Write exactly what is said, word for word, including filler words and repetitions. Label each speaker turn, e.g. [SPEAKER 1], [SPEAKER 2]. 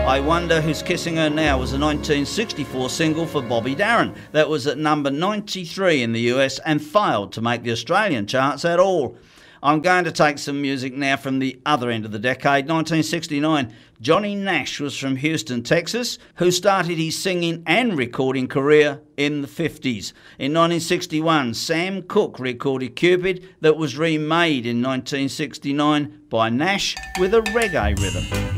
[SPEAKER 1] I Wonder Who's Kissing Her Now was a nineteen sixty-four single for Bobby Darin that was at number ninety-three in the U S and failed to make the Australian charts at all. I'm going to take some music now from the other end of the decade, nineteen sixty-nine. Johnny Nash was from Houston, Texas, who started his singing and recording career in the fifties. In nineteen sixty-one, Sam Cooke recorded Cupid that was remade in nineteen sixty-nine by Nash with a reggae rhythm.